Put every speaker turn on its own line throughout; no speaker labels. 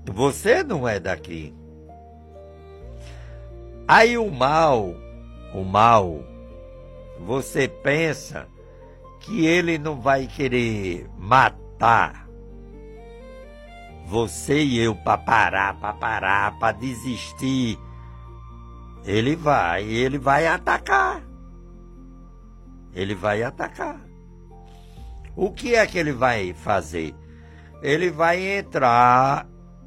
Você não é daqui. Aí o mal, você pensa que ele não vai querer matar você e eu para parar, para desistir. Ele vai atacar. Ele vai atacar. O que é que ele vai fazer? Ele vai entrar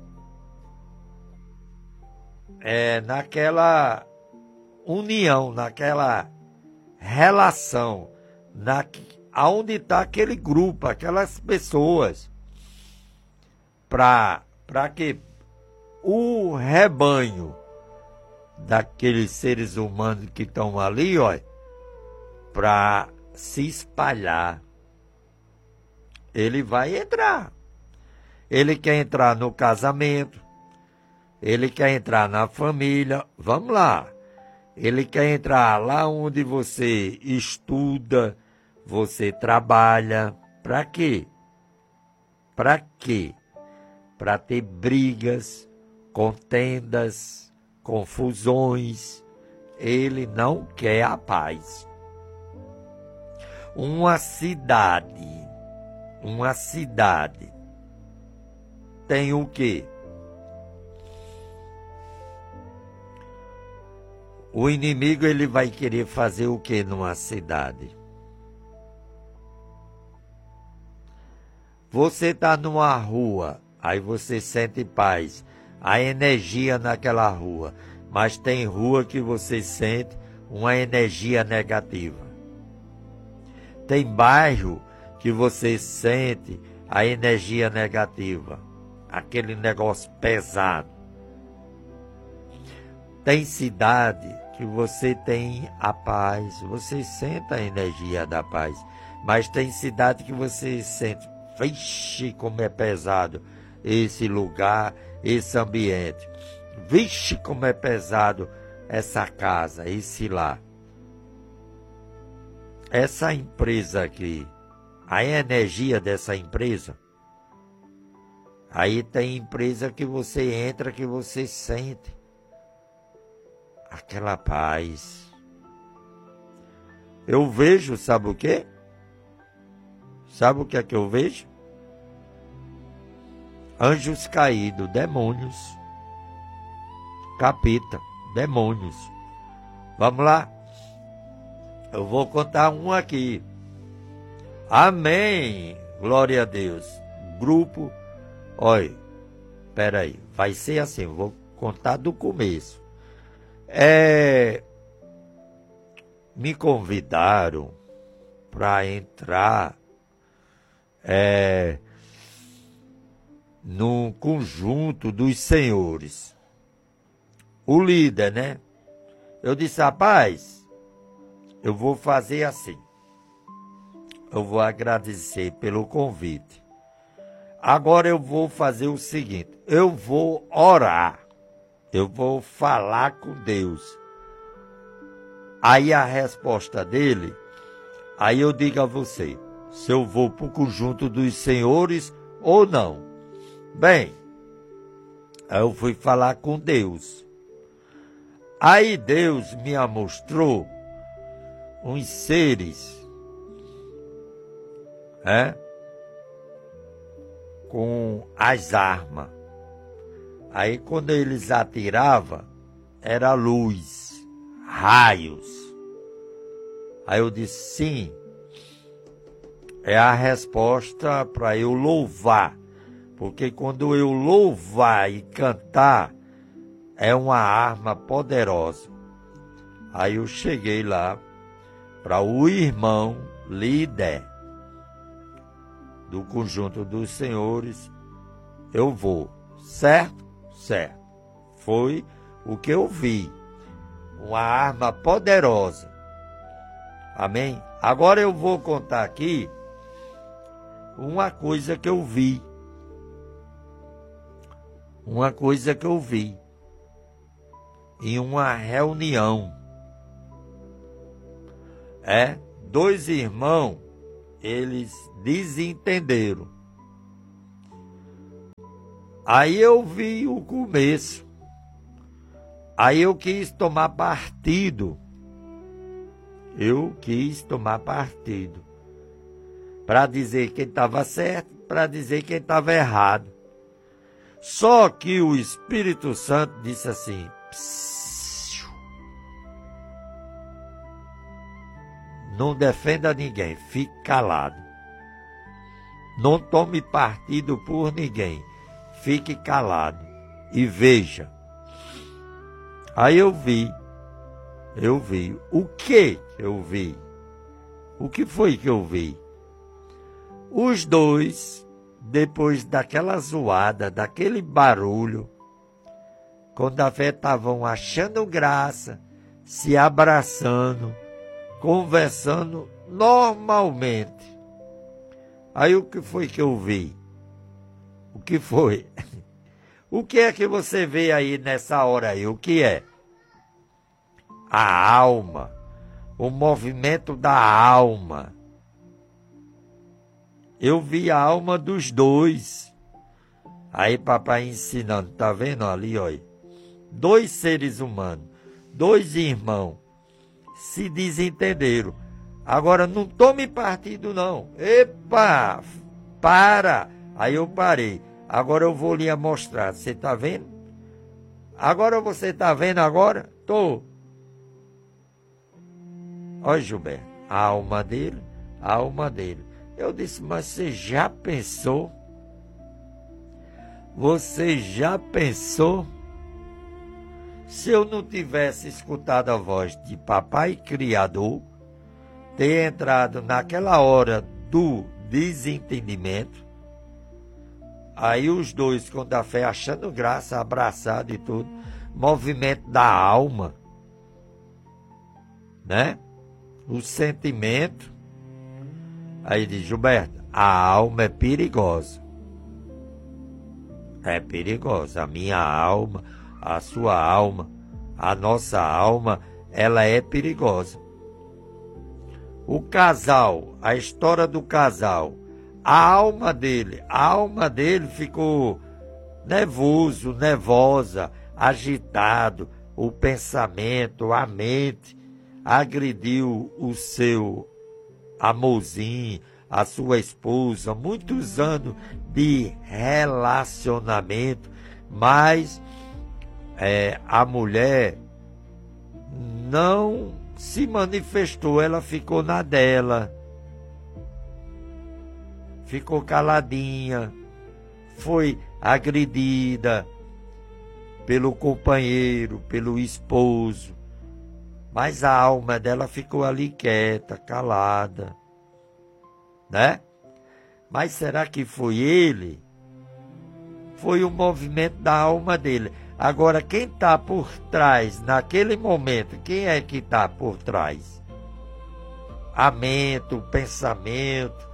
naquela união, naquela relação, aonde está aquele grupo, aquelas pessoas, para que o rebanho daqueles seres humanos que estão ali, ó, para se espalhar. Ele vai entrar. Ele quer entrar no casamento, ele quer entrar na família, vamos lá. Ele quer entrar lá onde você estuda, você trabalha. Para quê? Para quê? Para ter brigas, contendas, confusões. Ele não quer a paz. Uma cidade tem o quê? O inimigo, ele vai querer fazer o quê numa cidade? Você está numa rua, aí você sente paz, a energia naquela rua, mas tem rua que você sente uma energia negativa. Tem bairro que você sente a energia negativa, aquele negócio pesado. Tem cidade que você tem a paz, você sente a energia da paz, mas tem cidade que você sente, vixe, como é pesado esse lugar, esse ambiente, vixe, como é pesado essa casa, esse lar. Essa empresa aqui, a energia dessa empresa, aí tem empresa que você entra, que você sente aquela paz. Eu vejo, sabe o quê? Sabe o que é que eu vejo? Anjos caídos, demônios, capeta, demônios. Vamos lá? Eu vou contar um aqui. Amém. Glória a Deus. Grupo. Olha, peraí. Vai ser assim. Vou contar do começo. Me convidaram para entrar no conjunto dos senhores. O líder, né? Eu disse, rapaz, eu vou fazer assim. Eu vou agradecer pelo convite. Agora eu vou fazer o seguinte. Eu vou orar. Eu vou falar com Deus. Aí a resposta dele, aí eu digo a você, se eu vou para o conjunto dos senhores ou não. Bem, aí eu fui falar com Deus. Aí Deus me mostrou uns seres, com as armas. Aí quando eles atiravam, era luz, raios. Aí eu disse, sim, é a resposta para eu louvar. Porque quando eu louvar e cantar, é uma arma poderosa. Aí eu cheguei lá para o irmão líder do conjunto dos senhores. Eu vou, certo? Certo. Foi o que eu vi. Uma arma poderosa. Amém? Agora eu vou contar aqui uma coisa que eu vi. Uma coisa que eu vi em uma reunião. Dois irmãos, eles desentenderam. Aí eu vi o começo. Aí eu quis tomar partido. Eu quis tomar partido. Para dizer quem estava certo, para dizer quem estava errado. Só que o Espírito Santo disse assim: "Psiu, não defenda ninguém, fique calado. Não tome partido por ninguém, fique calado e veja." Aí eu vi. O que eu vi? O que foi que eu vi? Os dois, depois daquela zoada, daquele barulho, quando a fé estavam achando graça, se abraçando, conversando normalmente. Aí o que foi que eu vi? O que foi? O que é que você vê aí nessa hora aí? O que é? A alma, o movimento da alma. Eu vi a alma dos dois. Aí papai ensinando, tá vendo ali, olha? 2 seres humanos, 2 irmãos, se desentenderam. Agora não tome partido não. Epa, para. Aí eu parei. Agora eu vou lhe mostrar. Você tá vendo? Agora você tá vendo agora? Tô. Olha, Gilberto, a alma dele, a alma dele. Eu disse, mas você já pensou? Você já pensou? Se eu não tivesse escutado a voz de Papai Criador, ter entrado naquela hora do desentendimento, aí os dois, com a fé, achando graça, abraçado e tudo, movimento da alma, né? O sentimento. Aí diz, Gilberto, a alma é perigosa. É perigosa. A minha alma, a sua alma, a nossa alma, ela é perigosa. O casal, a história do casal, a alma dele ficou nervoso, nervosa, agitado, o pensamento, a mente, agrediu o seu amorzinho, a sua esposa, muitos anos de relacionamento, mas a mulher não se manifestou, ela ficou na dela, ficou caladinha, foi agredida pelo companheiro, pelo esposo, mas a alma dela ficou ali quieta, calada, né? Mas será que foi ele? Foi o movimento da alma dele. Agora, quem está por trás, naquele momento, quem é que está por trás? A mente, o pensamento,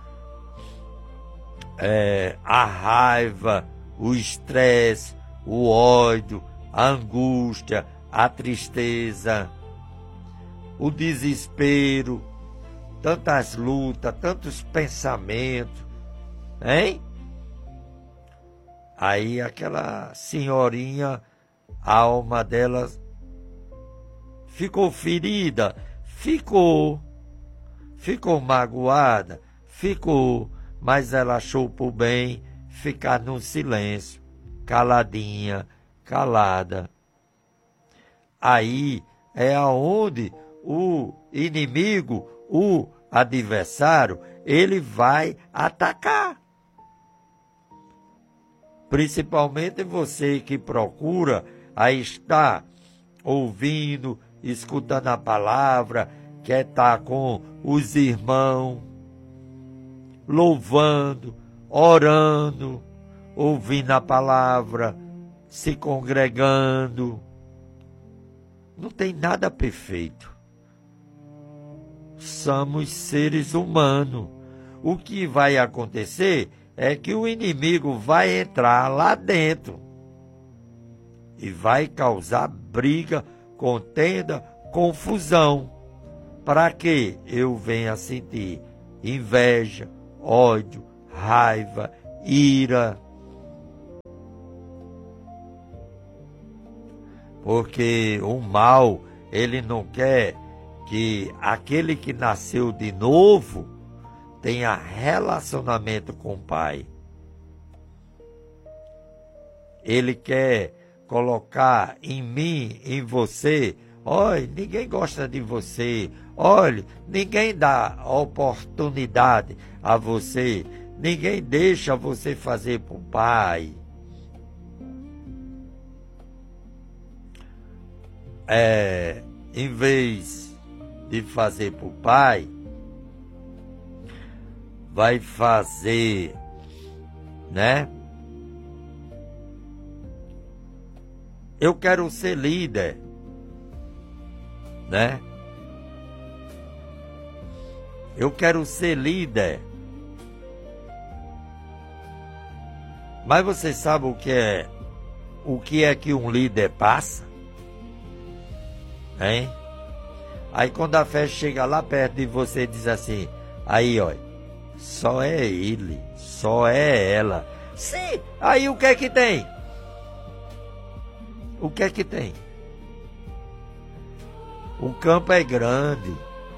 a raiva, o estresse, o ódio, a angústia, a tristeza, o desespero, tantas lutas, tantos pensamentos, hein? Aí aquela senhorinha, a alma dela ficou ferida, ficou magoada, ficou, mas ela achou por bem ficar no silêncio, caladinha, calada. Aí é aonde o inimigo, o adversário, ele vai atacar. Principalmente você que procura a estar ouvindo, escutando a palavra, quer estar com os irmãos, louvando, orando, ouvindo a palavra, se congregando. Não tem nada perfeito. Somos seres humanos. O que vai acontecer é que o inimigo vai entrar lá dentro e vai causar briga, contenda, confusão, para que eu venha sentir inveja, ódio, raiva, ira. porque o mal, ele não quer que aquele que nasceu de novo tenha relacionamento com o Pai. Ele quer colocar em mim, em você, olha, ninguém gosta de você, olha, ninguém dá oportunidade a você, ninguém deixa você fazer para o Pai. Em vez de fazer para o Pai, vai fazer, né? Eu quero ser líder, né? Eu quero ser líder. Mas você sabe o que é que um líder passa? Hein? Aí quando a fé chega lá perto de você, diz assim, aí olha, só é ele, só é ela. Sim, aí o que é que tem? O que é que tem? O campo é grande.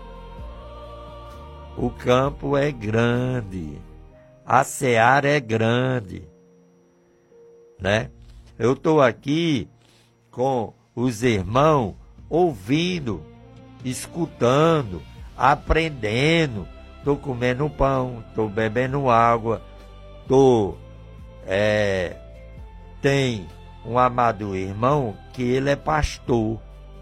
O campo é grande. A seara é grande. Né? Eu estou aqui com os irmãos ouvindo, escutando, aprendendo. Estou comendo pão, estou bebendo água, tem um amado irmão que ele é pastor.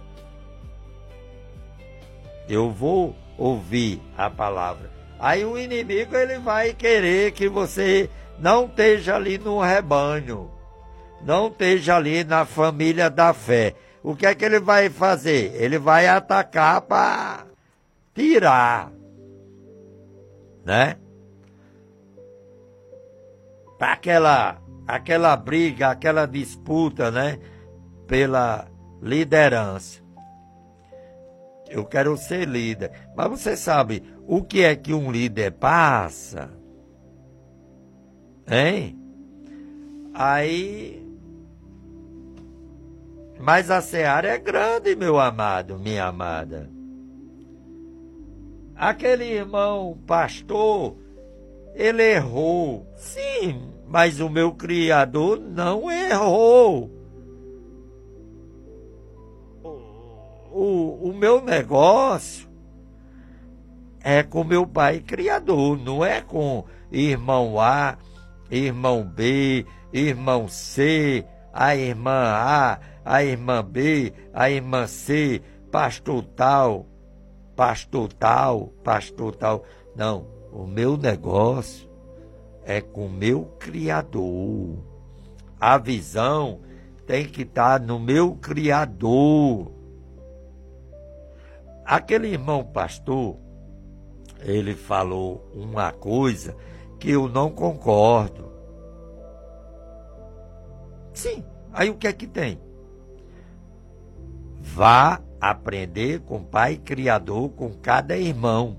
Eu vou ouvir a palavra. Aí o inimigo ele vai querer que você não esteja ali no rebanho, não esteja ali na família da fé. O que é que ele vai fazer? Ele vai atacar para tirar, né? Para aquela briga, aquela disputa, né? Pela liderança. Eu quero ser líder. Mas você sabe o que é que um líder passa? Hein? Aí... Mas a seara é grande, meu amado, minha amada. Aquele irmão pastor, ele errou. Sim, mas o meu Criador não errou. O meu negócio é com meu Pai Criador, não é com irmão A, irmão B, irmão C, a irmã A, a irmã B, a irmã C, pastor tal, pastor tal, pastor tal. Não, o meu negócio é com o meu Criador. A visão tem que estar no meu Criador. Aquele irmão pastor, ele falou uma coisa que eu não concordo. Sim, aí o que é que tem? Vá aprender com o Pai Criador, com cada irmão.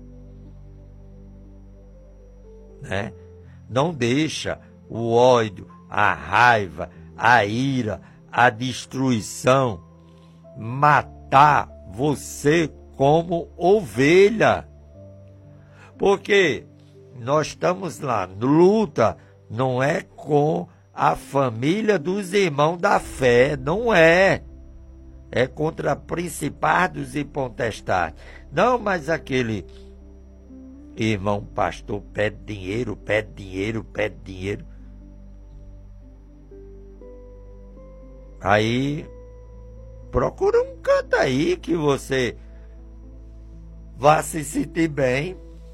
Né? Não deixa o ódio, a raiva, a ira, a destruição matar você como ovelha. Porque nós estamos lá, luta não é com a família dos irmãos da fé, não é. É contra principados e potestades. Não, mas aquele irmão pastor pede dinheiro, pede dinheiro, pede dinheiro. Aí, procura um canto aí que você vá se sentir bem.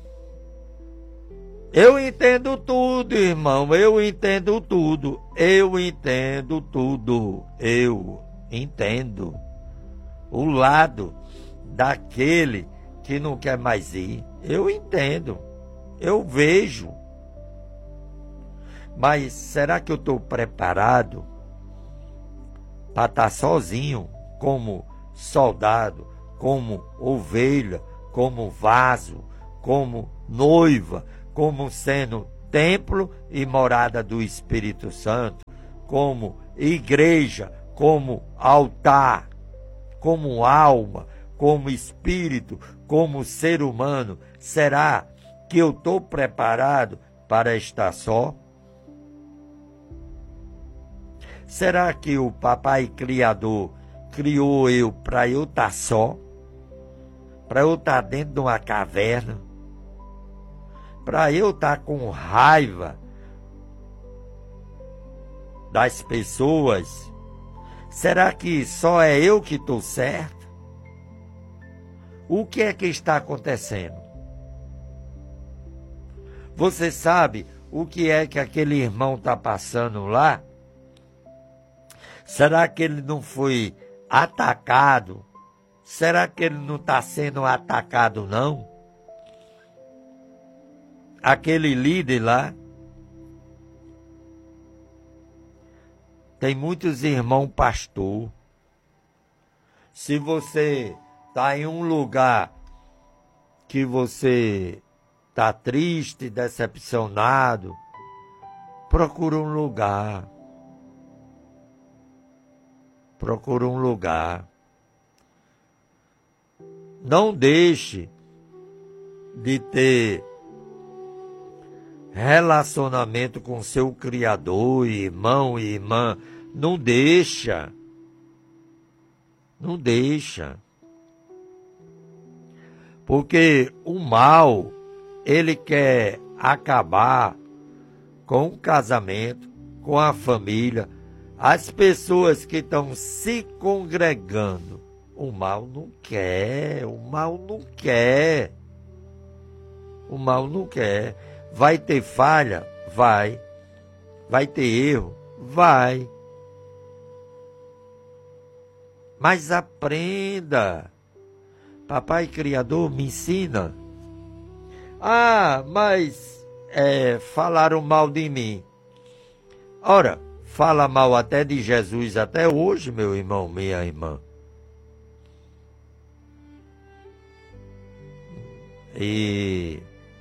Eu entendo tudo, irmão, eu entendo tudo. Eu entendo tudo. Eu entendo o lado daquele que não quer mais ir. Eu entendo, eu vejo. Mas será que eu estou preparado para estar sozinho, como soldado, como ovelha, como vaso, como noiva, como sendo templo e morada do Espírito Santo, como igreja, como altar, como alma, como espírito, como ser humano, será que eu estou preparado para estar só? Será que o Papai Criador criou eu para eu estar só? Para eu estar dentro de uma caverna? Para eu estar com raiva das pessoas? Será que só é eu que estou certo? O que é que está acontecendo? Você sabe o que é que aquele irmão está passando lá? Será que ele não foi atacado? Será que ele não está sendo atacado, não? Aquele líder lá. Tem muitos irmãos pastor. Se você está em um lugar que você está triste, decepcionado, procura um lugar. Procura um lugar. Não deixe de ter relacionamento com seu Criador, irmão e irmã. Não deixa. Não deixa. Porque o mal, ele quer acabar com o casamento, com a família. As pessoas que estão se congregando, o mal não quer, o mal não quer. O mal não quer. Vai ter falha? Vai. Vai ter erro? Vai. Mas aprenda. Papai Criador me ensina. Ah, mas falaram mal de mim. Ora, fala mal até de Jesus até hoje, meu irmão, minha irmã. E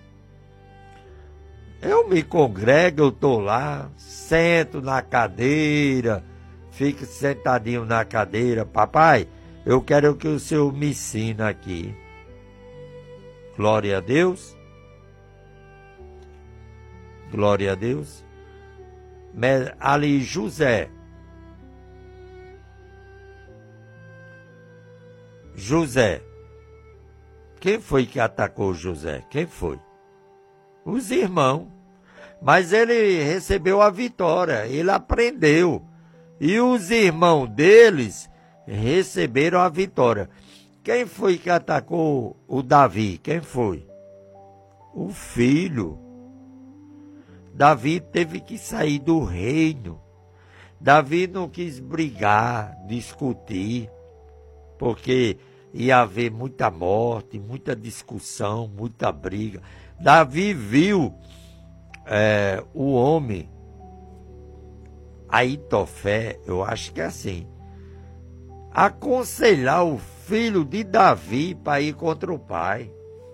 eu me congrego, eu estou lá, sento na cadeira, fico sentadinho na cadeira. Papai, eu quero que o Senhor me ensine aqui. Glória a Deus. Glória a Deus. Ali José. Quem foi que atacou José? Quem foi? Os irmãos. Mas ele recebeu a vitória, ele aprendeu. E os irmãos deles receberam a vitória. Quem foi que atacou o Davi? Quem foi? O filho. Davi teve que sair do reino. Davi não quis brigar, discutir, porque ia haver muita morte, muita discussão, muita briga. Davi viu o homem, Aitofé, eu acho que é assim, aconselhar o filho de Davi para ir contra o pai.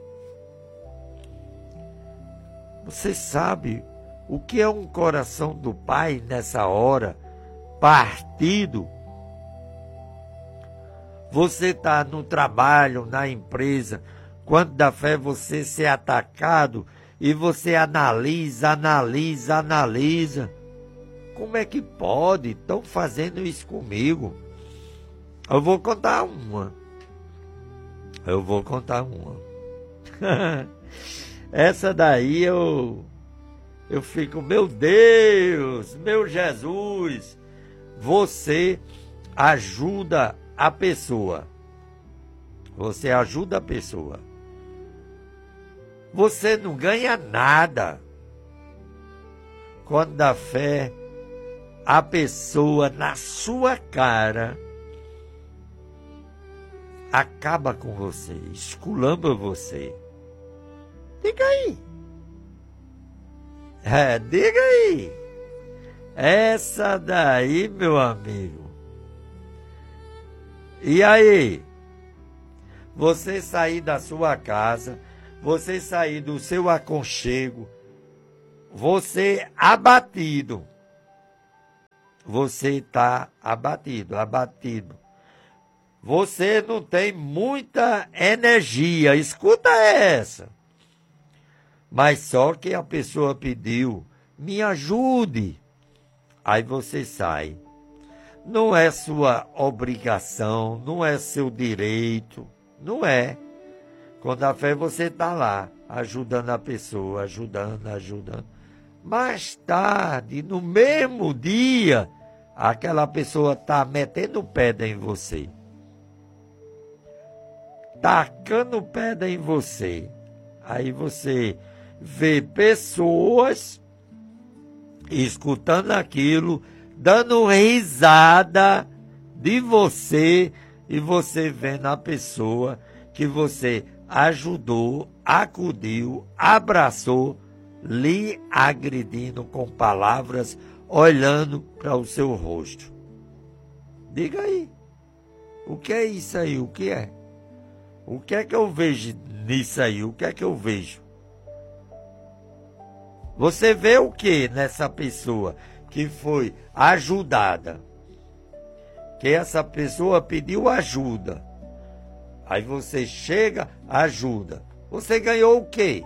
Você sabe o que é um coração do pai nessa hora, partido? Você está no trabalho, na empresa, quando dá fé você ser atacado e você analisa. Como é que pode? Estão fazendo isso comigo. Eu vou contar uma. Essa daí eu fico, meu Deus, meu Jesus. Você ajuda a pessoa. Você ajuda a pessoa. Você não ganha nada. Quando dá fé, a pessoa na sua cara acaba com você, esculamba você. Diga aí. Diga aí. Essa daí, meu amigo. E aí? Você sair da sua casa, você sair do seu aconchego, você abatido. você está abatido. Você não tem muita energia, escuta essa. Mas só que a pessoa pediu, me ajude. Aí você sai. Não é sua obrigação, não é seu direito, não é. Quando a fé você está lá, ajudando a pessoa, ajudando. Mais tarde, no mesmo dia, aquela pessoa está metendo pedra em você. Tacando pedra em você. Aí você vê pessoas escutando aquilo, dando risada de você, e você vendo a pessoa que você ajudou, acudiu, abraçou, lhe agredindo com palavras, olhando para o seu rosto. Diga aí, o que é isso aí? O que é? O que é que eu vejo nisso aí? O que é que eu vejo? Você vê o que nessa pessoa que foi ajudada? Que essa pessoa pediu ajuda. Aí você chega, ajuda. Você ganhou o quê?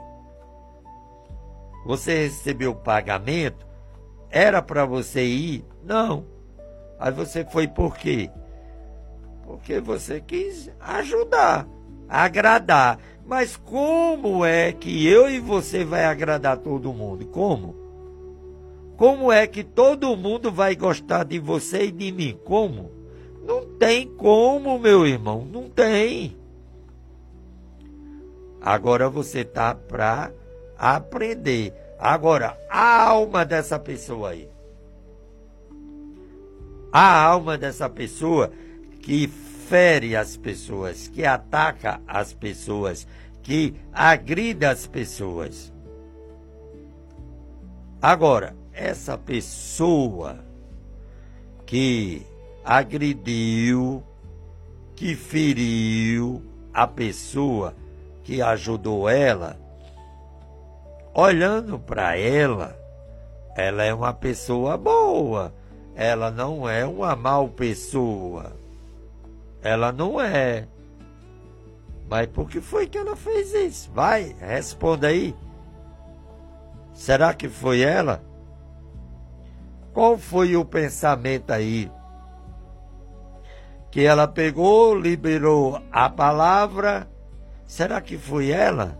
Você recebeu pagamento? Era para você ir? Não. Aí você foi por quê? Porque você quis ajudar, agradar. Mas como é que eu e você vai agradar todo mundo? Como? Como é que todo mundo vai gostar de você e de mim? Como? Não tem como, meu irmão, não tem. Agora você está para aprender. Agora, a alma dessa pessoa aí. A alma dessa pessoa que fere as pessoas, que ataca as pessoas, que agride as pessoas. Agora, essa pessoa que agrediu, que feriu a pessoa que ajudou ela, olhando para ela, ela é uma pessoa boa, ela não é uma mal pessoa. Ela não é. Mas por que foi que ela fez isso? Vai, responda aí. Será que foi ela? Qual foi o pensamento aí? Que ela pegou, liberou a palavra. Será que foi ela?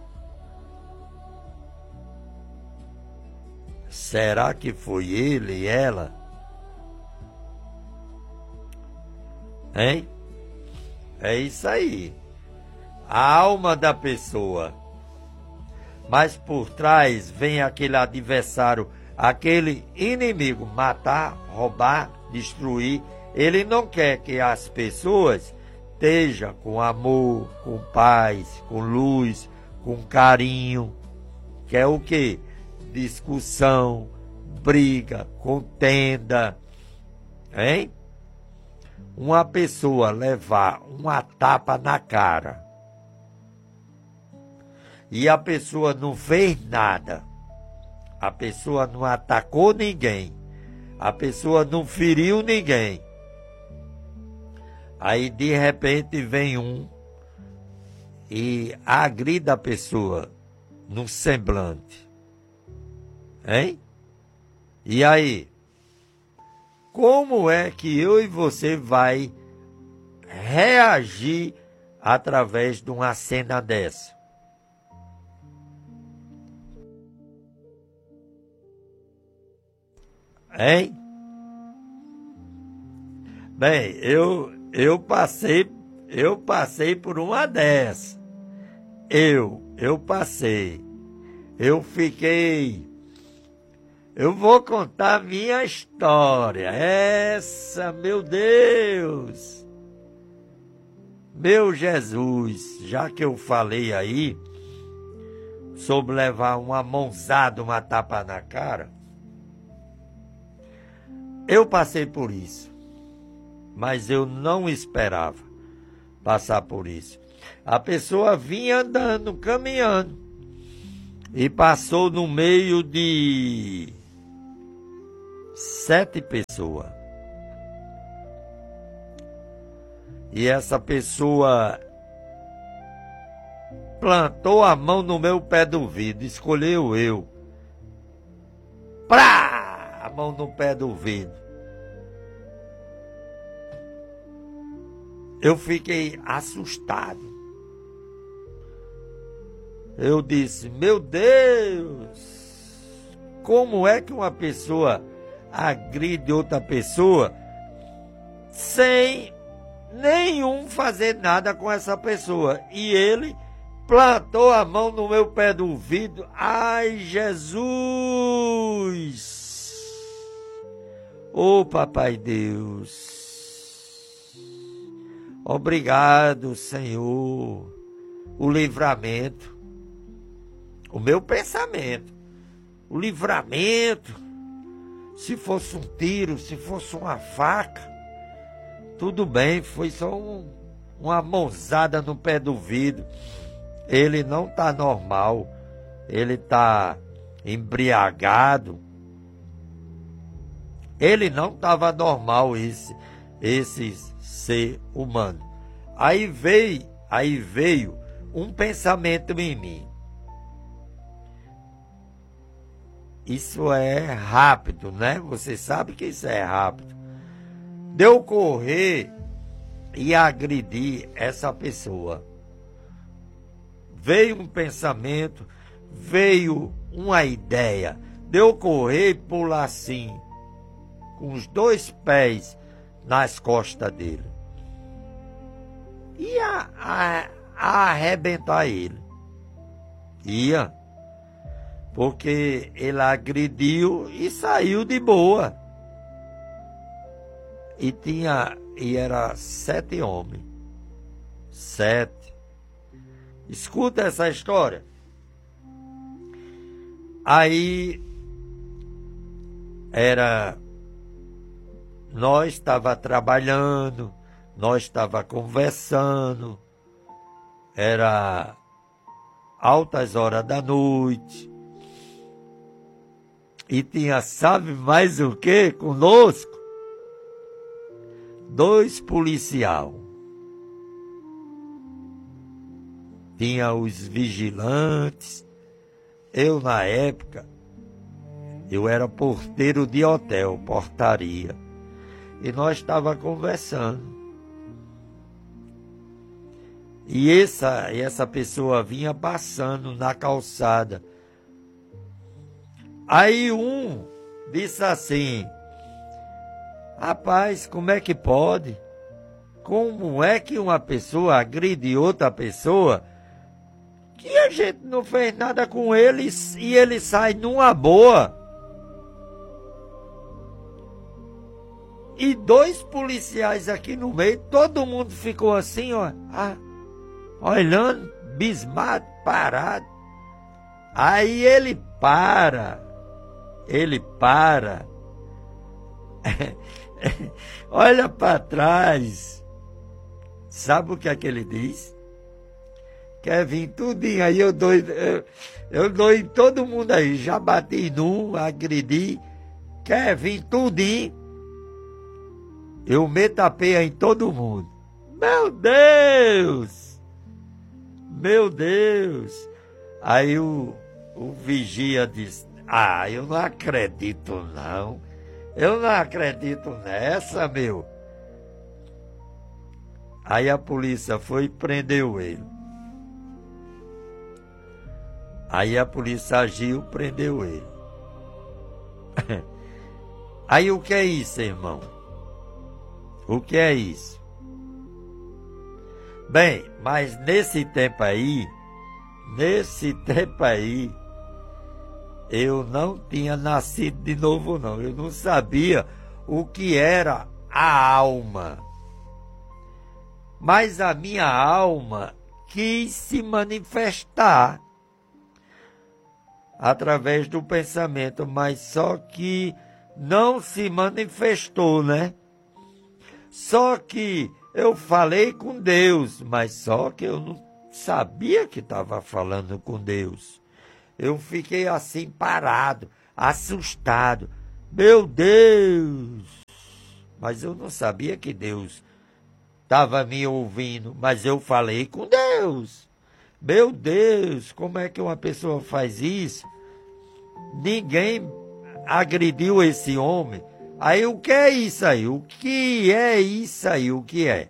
Será que foi ele e ela? Hein? É isso aí. A alma da pessoa. Mas por trás vem aquele adversário, aquele inimigo, matar, roubar, destruir. Ele não quer que as pessoas estejam com amor, com paz, com luz, com carinho. Quer o quê? Discussão, briga, contenda. Hein? Uma pessoa levar uma tapa na cara e a pessoa não fez nada, a pessoa não atacou ninguém, a pessoa não feriu ninguém, aí de repente vem um e agride a pessoa no semblante, hein? E aí? Como é que eu e você vai reagir através de uma cena dessa? Hein? Bem, eu passei por uma dessa. Eu passei. Eu fiquei. Eu vou contar minha história. Essa, meu Deus. Meu Jesus, já que eu falei aí sobre levar uma mãozada, uma tapa na cara, eu passei por isso. Mas eu não esperava passar por isso. A pessoa vinha andando, caminhando, e passou no meio de 7 pessoas. E essa pessoa plantou a mão no meu pé do vidro, escolheu eu. Prá! A mão no pé do vidro. Eu fiquei assustado. Eu disse, meu Deus, como é que uma pessoa agride outra pessoa sem nenhum fazer nada com essa pessoa? E ele plantou a mão no meu pé do vidro. Ai, Jesus! Ô, Papai Deus! Obrigado, Senhor, o livramento. O meu pensamento, o livramento, se fosse um tiro, se fosse uma faca, tudo bem, foi só uma mãozada no pé do vidro. Ele não está normal, ele está embriagado. Ele não estava normal, esse ser humano. Aí veio um pensamento em mim. Isso é rápido, né? Você sabe que isso é rápido. Deu correr e agredir essa pessoa. Veio um pensamento, veio uma ideia. Deu correr e pular assim, com os 2 pés nas costas dele. Ia arrebentar ele. Ia. Porque ele agrediu e saiu de boa. E era 7 homens. 7. Escuta essa história. Aí nós estava trabalhando, nós estava conversando, era altas horas da noite. E tinha, sabe mais o que conosco? 2 policiais. Tinha os vigilantes. Eu, na época, eu era porteiro de hotel, portaria. E nós estávamos conversando. E essa pessoa vinha passando na calçada. Aí um disse assim, rapaz, como é que pode? Como é que uma pessoa agride outra pessoa que a gente não fez nada com ele e ele sai numa boa? E 2 policiais aqui no meio, todo mundo ficou assim, ó, olhando, bismado, parado. Aí ele para. Olha para trás. Sabe o que é que ele diz? Quer vir tudinho aí, eu dou em todo mundo aí. Já bati num, agredi. Quer vir tudinho, eu meto a peia em todo mundo. Meu Deus! Meu Deus! Aí o vigia disse, eu não acredito não. Eu não acredito nessa, meu. Aí a polícia foi e prendeu ele. Aí a polícia agiu, prendeu ele. Aí o que é isso, irmão? O que é isso? Bem, mas nesse tempo aí, eu não tinha nascido de novo, não. Eu não sabia o que era a alma. Mas a minha alma quis se manifestar através do pensamento, mas só que não se manifestou, né? Só que eu falei com Deus, mas só que eu não sabia que estava falando com Deus. Eu fiquei assim parado, assustado. Meu Deus! Mas eu não sabia que Deus estava me ouvindo, mas eu falei com Deus. Meu Deus, como é que uma pessoa faz isso? Ninguém agrediu esse homem. Aí o que é isso aí? O que é isso aí? O que é?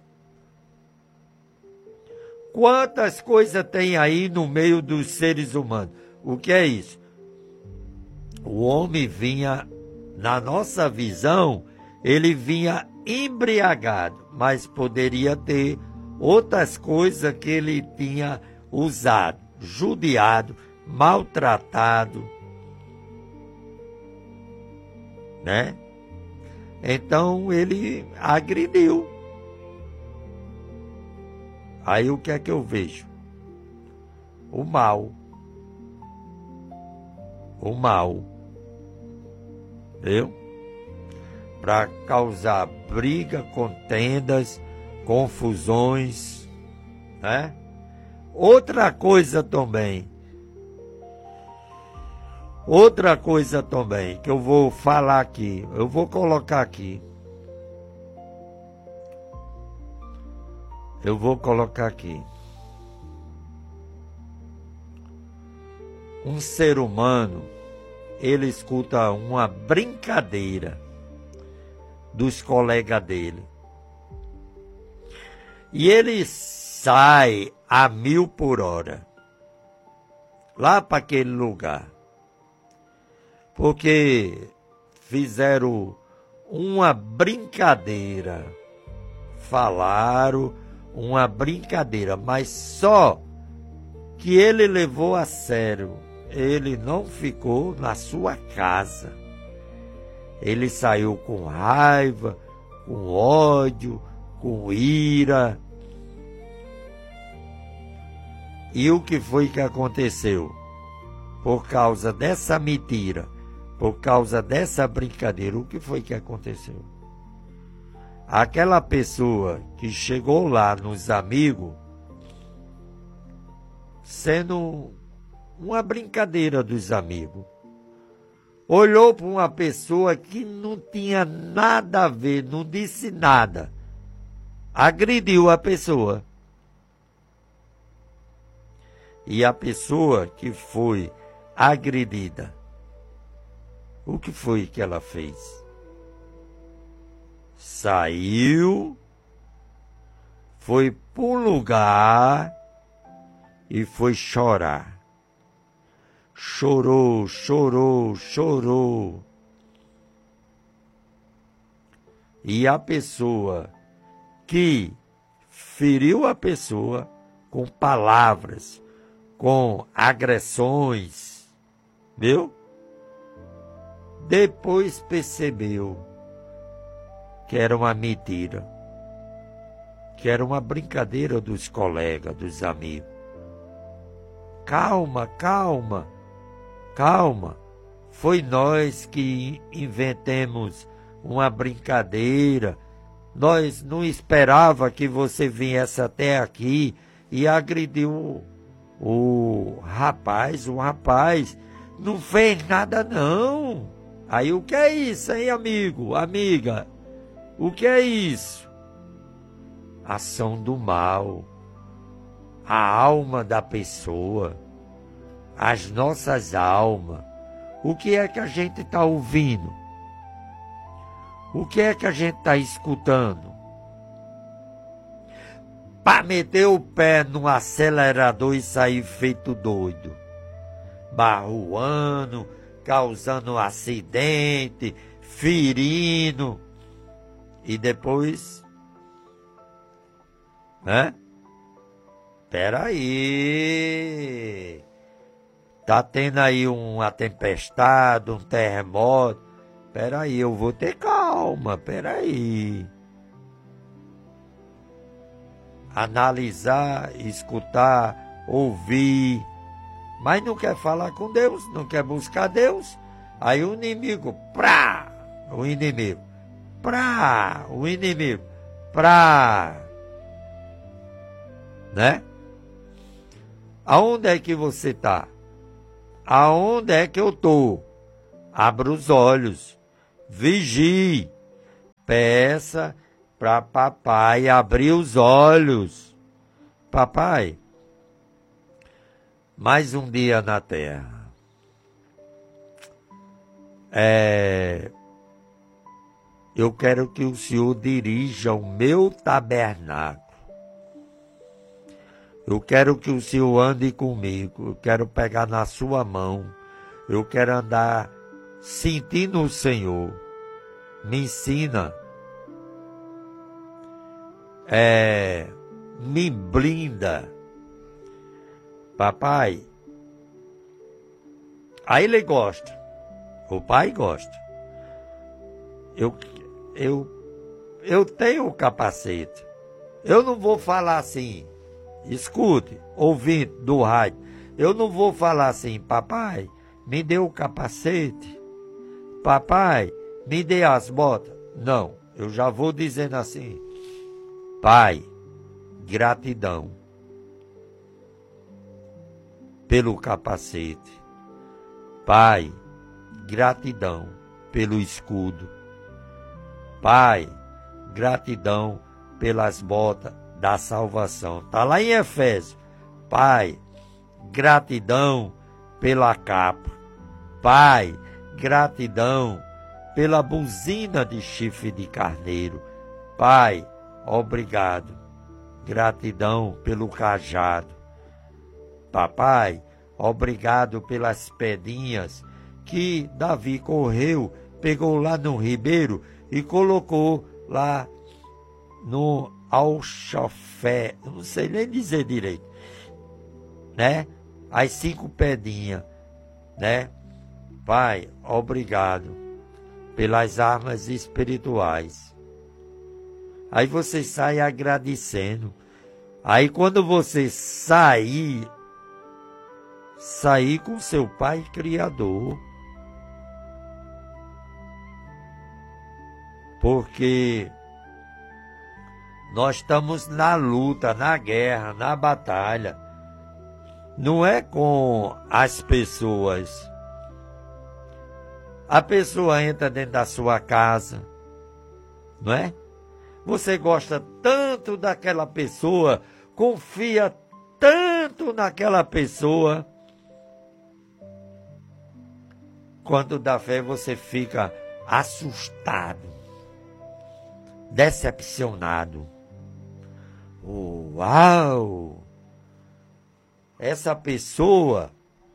Quantas coisas tem aí no meio dos seres humanos? O que é isso? O homem vinha, na nossa visão, ele vinha embriagado, mas poderia ter outras coisas que ele tinha usado, judiado, maltratado, né? Então ele agrediu. Aí o que é que eu vejo? O mal. O mal. Viu? Para causar briga, contendas, confusões, né? Outra coisa também que eu vou falar aqui, eu vou colocar aqui. Um ser humano, ele escuta uma brincadeira dos colegas dele. E ele sai a 1000 por hora. Lá para aquele lugar. Porque fizeram uma brincadeira. Falaram uma brincadeira, mas só que ele levou a sério. Ele não ficou na sua casa. Ele saiu com raiva, com ódio, com ira. E o que foi que aconteceu? Por causa dessa mentira, por causa dessa brincadeira, o que foi que aconteceu? Aquela pessoa que chegou lá nos amigos, sendo uma brincadeira dos amigos, olhou para uma pessoa que não tinha nada a ver, não disse nada, agrediu a pessoa. E a pessoa que foi agredida, o que foi que ela fez? Saiu, foi para um lugar e foi chorar. Chorou, chorou, chorou. E a pessoa que feriu a pessoa com palavras, com agressões, viu? Depois percebeu que era uma mentira, que era uma brincadeira dos colegas, dos amigos. Calma, calma, calma. Foi nós que inventemos uma brincadeira. Nós não esperava que você viesse até aqui e agrediu o rapaz. O rapaz não fez nada não. Aí o que é isso, hein, amigo, amiga? O que é isso? Ação do mal. A alma da pessoa. As nossas almas. O que é que a gente está ouvindo? O que é que a gente está escutando? Para meter o pé no acelerador e sair feito doido. Barruando, causando acidente, ferindo. E depois, né? Peraí. Tá tendo aí uma tempestade, um terremoto. Peraí, eu vou ter calma, peraí. Analisar, escutar, ouvir. Mas não quer falar com Deus, não quer buscar Deus. Aí o inimigo, o inimigo, né? Aonde é que você está? Aonde é que eu estou? Abra os olhos. Vigie. Peça para papai abrir os olhos. Papai, mais um dia na terra. Eu quero que o Senhor dirija o meu tabernáculo. Eu quero que o Senhor ande comigo. Eu quero pegar na sua mão. Eu quero andar sentindo o Senhor. Me ensina. Me blinda. Papai. Aí ele gosta. O pai gosta. Eu tenho o capacete. Eu não vou falar assim. Escute, ouvinte do rádio. Eu não vou falar assim, papai, me dê o capacete. Papai, me dê as botas. Não, eu já vou dizendo assim. Pai, gratidão pelo capacete. Pai, gratidão pelo escudo. Pai, gratidão pelas botas da salvação. Está lá em Efésios. Pai, gratidão pela capa. Pai, gratidão pela buzina de chifre de carneiro. Pai, obrigado. Gratidão pelo cajado. Papai, obrigado pelas pedrinhas que Davi correu, pegou lá no ribeiro e colocou lá no alchofé, não sei nem dizer direito, né? As 5 pedrinhas, né? Pai, obrigado pelas armas espirituais. Aí você sai agradecendo. Aí quando você sair com seu Pai Criador. Porque nós estamos na luta, na guerra, na batalha. Não é com as pessoas. A pessoa entra dentro da sua casa, não é? Você gosta tanto daquela pessoa, confia tanto naquela pessoa. Quando dá fé, você fica assustado, decepcionado. Uau! Essa pessoa,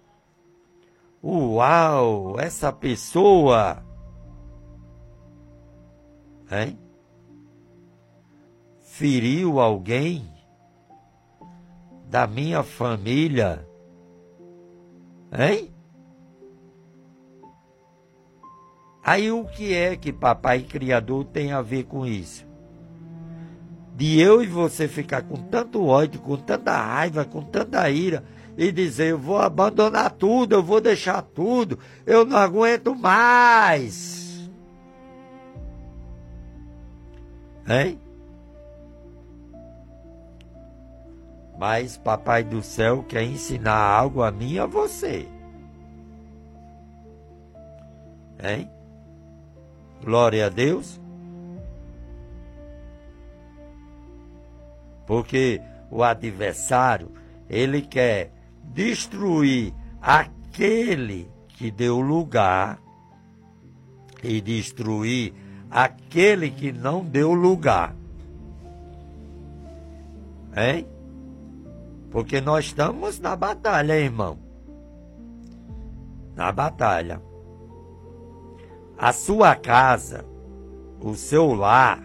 hein? Feriu alguém da minha família, hein? Aí o que é que Papai Criador tem a ver com isso? De eu e você ficar com tanto ódio, com tanta raiva, com tanta ira, e dizer, eu vou abandonar tudo, eu vou deixar tudo, eu não aguento mais. Hein? Mas Papai do Céu quer ensinar algo a mim e a você. Hein? Glória a Deus. Porque o adversário, ele quer destruir aquele que deu lugar e destruir aquele que não deu lugar. Hein? Porque nós estamos na batalha, irmão. Na batalha. A sua casa, o seu lar.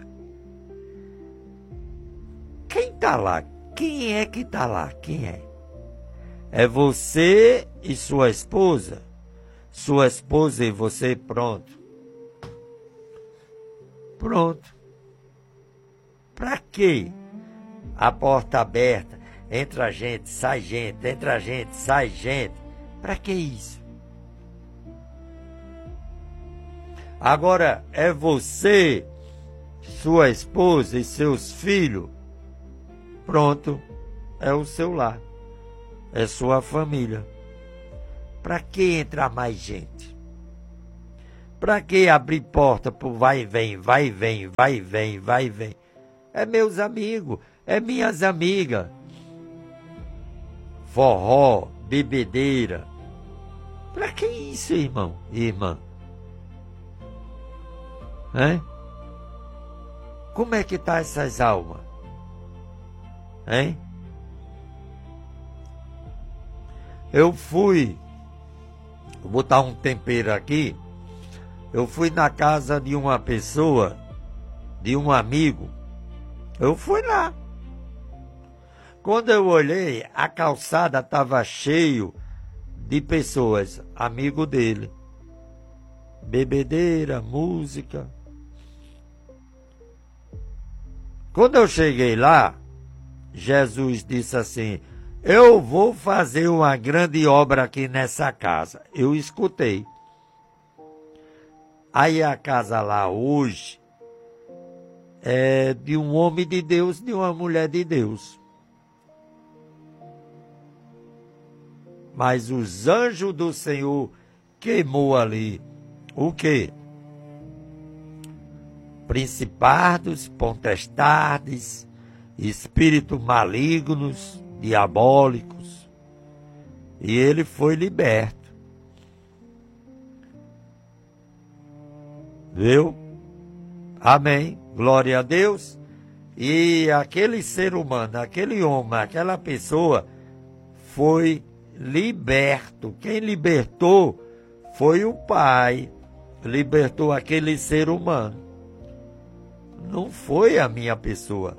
Quem está lá? Quem é que está lá? Quem é? É você e sua esposa? Sua esposa e você, pronto. Pronto. Para quê? A porta aberta, entra gente, sai gente, entra gente, sai gente. Para que isso? Agora é você, sua esposa e seus filhos. Pronto, é o seu lar, é sua família. Para que entrar mais gente? Para que abrir porta pro vai e vem, vai e vem, vai e vem, vai e vem? É meus amigos, é minhas amigas. Forró, bebedeira. Para que isso, irmão e irmã? Hein? Como é que tá essas almas? Hein? Eu fui, vou botar um tempero aqui, eu fui na casa de uma pessoa, de um amigo, eu fui lá. Quando eu olhei, a calçada estava cheio de pessoas, amigo dele. Bebedeira, música. Quando eu cheguei lá, Jesus disse assim: eu vou fazer uma grande obra aqui nessa casa. Eu escutei. Aí a casa lá hoje é de um homem de Deus, de uma mulher de Deus. Mas os anjos do Senhor queimou ali o quê? Principados, potestades, espíritos malignos, diabólicos. E ele foi liberto. Viu? Amém. Glória a Deus. E aquele ser humano, aquele homem, aquela pessoa foi liberto. Quem libertou foi o Pai. Libertou aquele ser humano. Não foi a minha pessoa.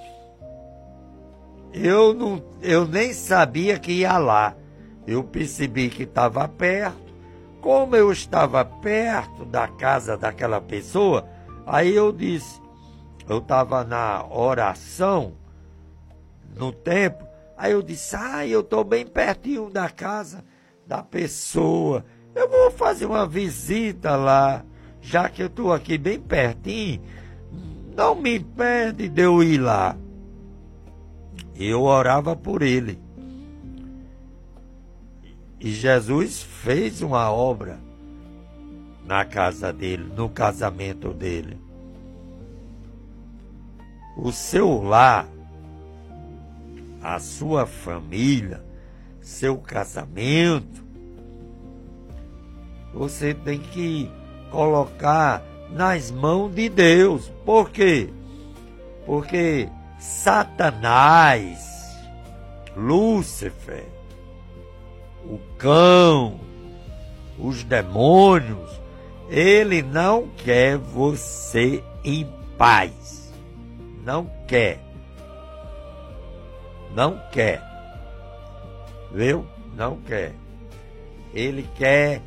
Eu nem sabia que ia lá. Eu percebi que estava perto. Como eu estava perto da casa daquela pessoa, aí eu disse, eu estava na oração, no templo, aí eu disse, eu estou bem pertinho da casa da pessoa, eu vou fazer uma visita lá, já que eu estou aqui bem pertinho, não me impede de eu ir lá. Eu orava por ele. E Jesus fez uma obra na casa dele, no casamento dele. O seu lar, a sua família, seu casamento, você tem que colocar nas mãos de Deus. Por quê? Porque Satanás, Lúcifer, o cão, os demônios, ele não quer você em paz. Não quer. Não quer. Viu? Não quer. Ele quer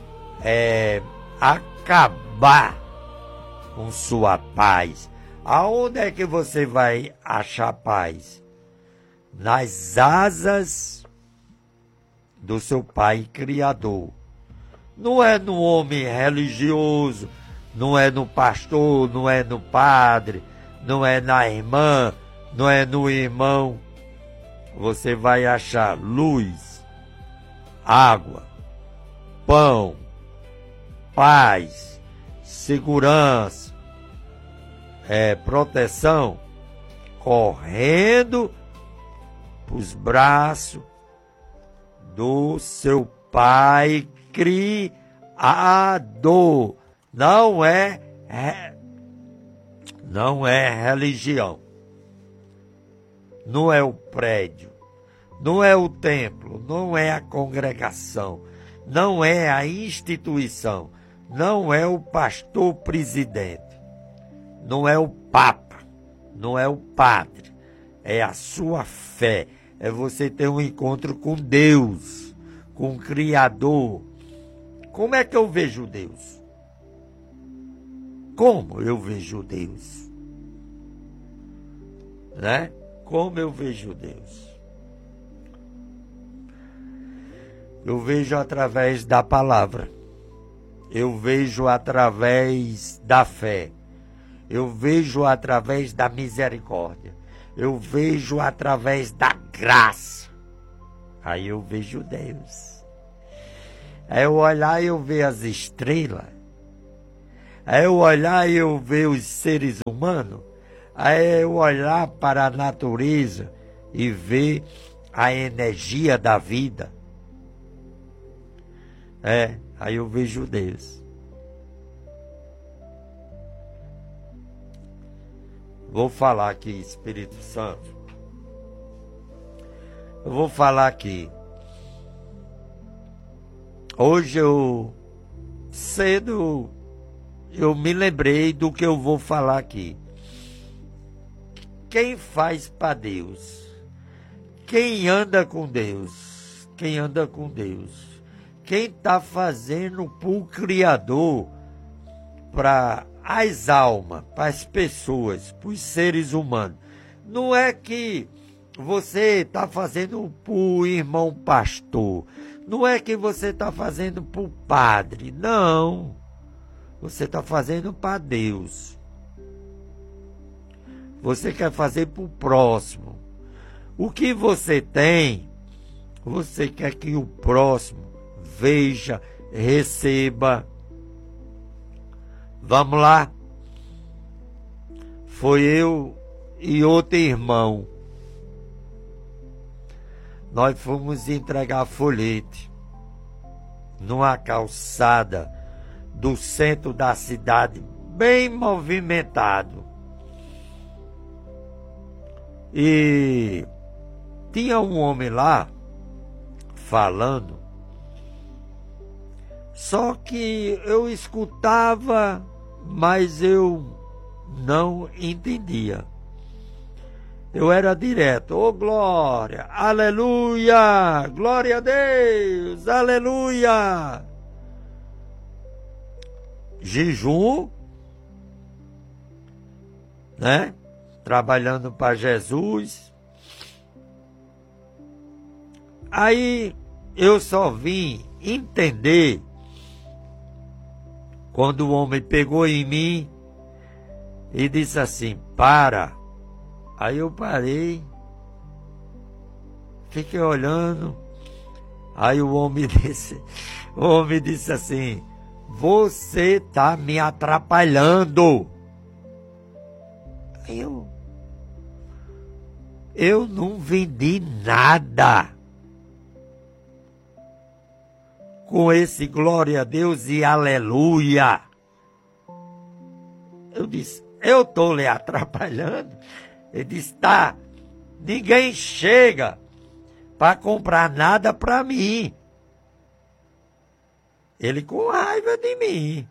acabar com sua paz. Aonde é que você vai achar paz? Nas asas do seu Pai Criador. Não é no homem religioso, não é no pastor, não é no padre, não é na irmã, não é no irmão. Você vai achar luz, água, pão, paz, segurança, proteção, correndo para os braços do seu Pai Criador. Não é religião. Não é o prédio. Não é o templo. Não é a congregação. Não é a instituição. Não é o pastor presidente. Não é o papa. Não é o padre. É a sua fé. É você ter um encontro com Deus, com o Criador. Como é que eu vejo Deus? Como eu vejo Deus? Né? Como eu vejo Deus? Eu vejo através da palavra. Eu vejo através da fé. Eu vejo através da misericórdia. Eu vejo através da graça. Aí eu vejo Deus. Aí eu olhar e eu ver as estrelas. É eu olhar e eu ver os seres humanos. É eu olhar para a natureza e ver a energia da vida. Aí eu vejo Deus. Vou falar aqui, Espírito Santo. Eu vou falar aqui. Hoje cedo eu me lembrei do que eu vou falar aqui. Quem faz para Deus? Quem anda com Deus? Quem anda com Deus? Quem está fazendo para o Criador, para as almas, para as pessoas, para os seres humanos? Não é que você está fazendo para o irmão pastor. Não é que você está fazendo para o padre. Não. Você está fazendo para Deus. Você quer fazer para o próximo. O que você tem, você quer que o próximo veja, receba. Vamos lá. Foi eu e outro irmão. Nós fomos entregar folhete numa calçada do centro da cidade, bem movimentado. E tinha um homem lá falando, só que eu escutava, mas eu não entendia. Eu era direto, ô glória, aleluia, glória a Deus, aleluia. Jejum, né? Trabalhando para Jesus. Aí eu só vim entender quando o homem pegou em mim e disse assim, para. Aí eu parei, fiquei olhando, aí o homem disse assim, você tá me atrapalhando. Aí eu não vendi nada com esse glória a Deus e aleluia. Eu disse, eu estou lhe atrapalhando? Ele disse, tá, ninguém chega para comprar nada para mim. Ele com raiva de mim.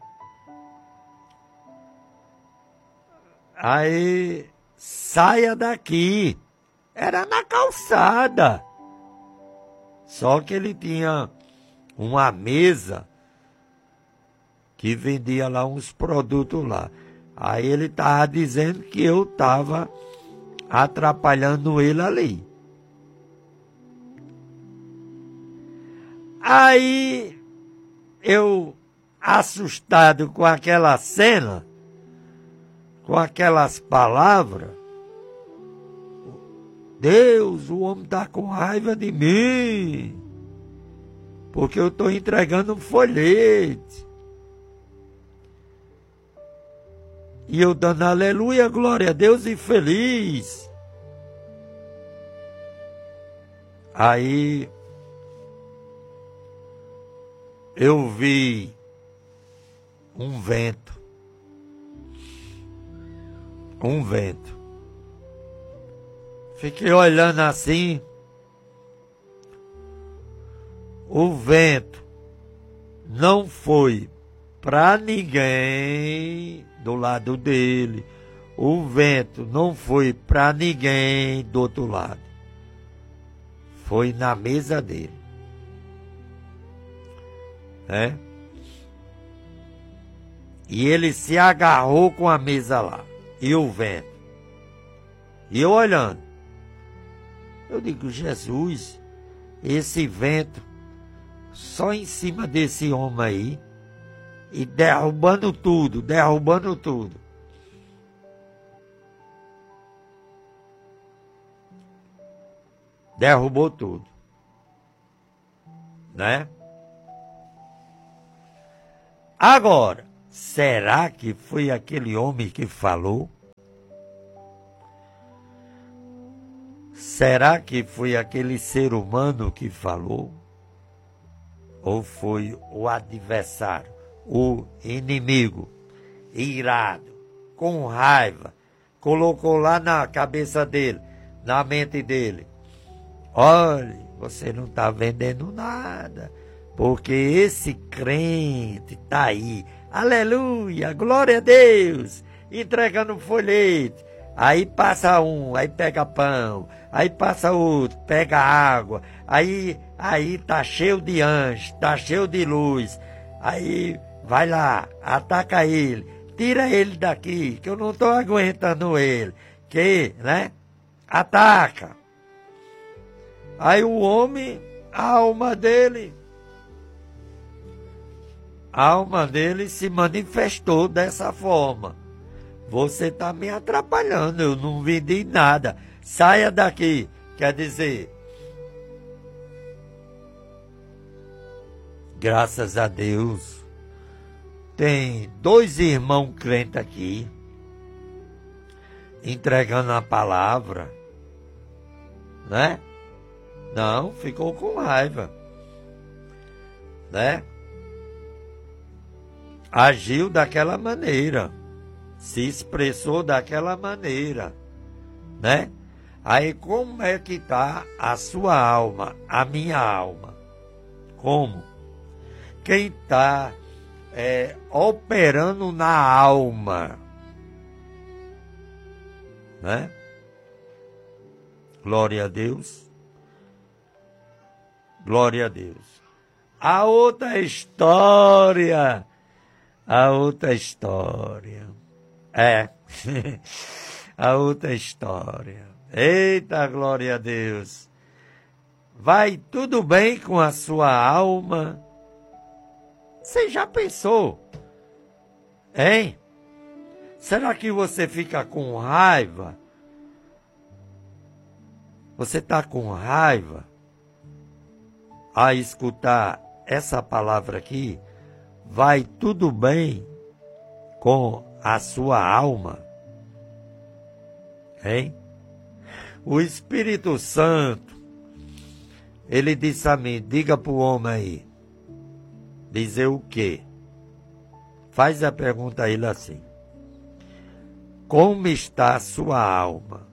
Aí, saia daqui. Era na calçada. Só que ele tinha uma mesa que vendia lá uns produtos lá. Aí ele estava dizendo que eu estava atrapalhando ele ali. Aí eu, assustado com aquela cena, com aquelas palavras, Deus, o homem está com raiva de mim, porque eu estou entregando um folhete. E eu dando aleluia, glória a Deus e feliz. Aí eu vi um vento. Fiquei olhando assim. O vento não foi para ninguém do lado dele. O vento não foi para ninguém do outro lado. Foi na mesa dele. Né? E ele se agarrou com a mesa lá. E o vento. E eu olhando. Eu digo, Jesus, esse vento só em cima desse homem aí. E derrubando tudo. Derrubou tudo. Né? Agora, será que foi aquele homem que falou? Será que foi aquele ser humano que falou? Ou foi o adversário, o inimigo, irado, com raiva, colocou lá na cabeça dele, na mente dele: olha, você não está vendendo nada, porque esse crente está aí, aleluia, glória a Deus, entregando folhete. Aí passa um, aí pega pão, aí passa outro, pega água, aí tá cheio de anjo, tá cheio de luz. Aí vai lá, ataca ele, tira ele daqui, que eu não estou aguentando ele, né? Ataca. Aí o homem, a alma dele se manifestou dessa forma: você está me atrapalhando, eu não vendi nada, saia daqui. Quer dizer, graças a Deus, tem 2 irmãos crentes aqui, entregando a palavra, né? Não, ficou com raiva, né? Agiu daquela maneira, se expressou daquela maneira, né? Aí como é que está a sua alma, a minha alma? Como? Quem está operando na alma, né? Glória a Deus. Glória a Deus. A outra história. A outra história. A outra história. Eita, glória a Deus. Vai tudo bem com a sua alma? Você já pensou? Hein? Será que você fica com raiva? Você está com raiva a escutar essa palavra aqui? Vai tudo bem com a sua alma? Hein? O Espírito Santo, ele disse a mim: diga para o homem aí. Dizer o quê? Faz a pergunta a ele assim: como está a sua alma?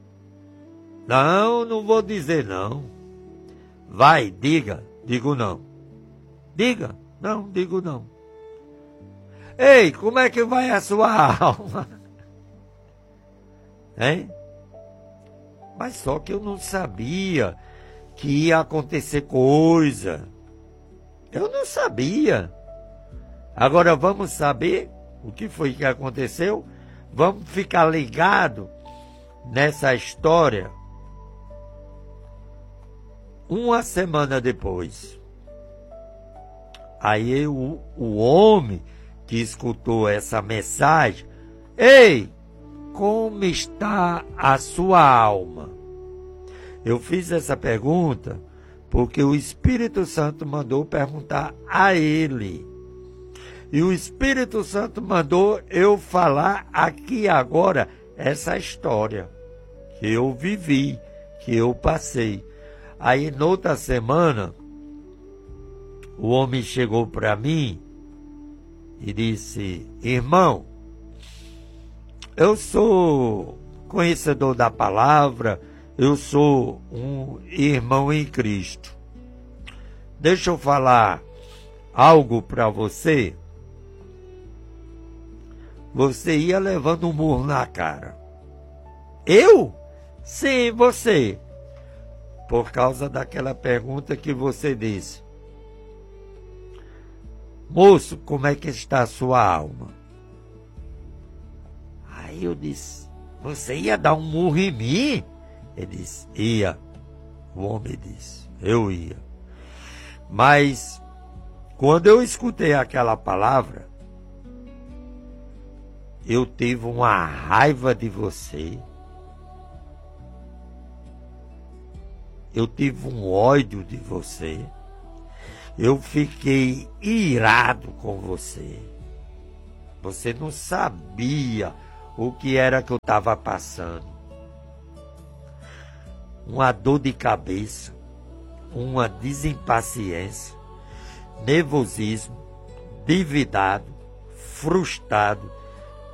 Não, não vou dizer não. Vai, diga. Digo não. Diga. Não, digo não. Ei, como é que vai a sua alma? Hein? Mas só que eu não sabia que ia acontecer coisa. Eu não sabia. Agora vamos saber o que foi que aconteceu? Vamos ficar ligado nessa história. Uma semana depois, aí o homem que escutou essa mensagem: ei, como está a sua alma? Eu fiz essa pergunta porque o Espírito Santo mandou perguntar a ele. E o Espírito Santo mandou eu falar aqui agora essa história que eu vivi, que eu passei. Aí, noutra semana, o homem chegou para mim e disse: irmão, eu sou conhecedor da palavra, eu sou um irmão em Cristo. Deixa eu falar algo para você. Você ia levando um murro na cara. Eu? Sim, você. Por causa daquela pergunta que você disse: moço, como é que está a sua alma? Aí eu disse: você ia dar um murro em mim? Ele disse: ia. O homem disse: eu ia. Mas quando eu escutei aquela palavra, eu tive uma raiva de você. Eu tive um ódio de você. Eu fiquei irado com você. Você não sabia o que era que eu estava passando. Uma dor de cabeça, uma desimpaciência, nervosismo, endividado, frustrado,